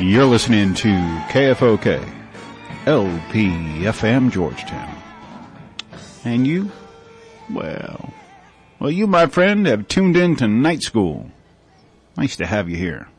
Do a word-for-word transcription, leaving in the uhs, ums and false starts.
You're listening to K F O K, L P F M Georgetown. And you? Well, well, you, my friend, have tuned in to Night School. Nice to have you here.